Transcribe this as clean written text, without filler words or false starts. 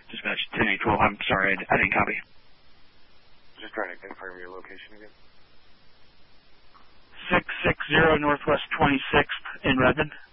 Dispatch 10-8-12. I'm sorry, I didn't copy. Just trying to confirm your location again. 660 Northwest 26th in Redmond.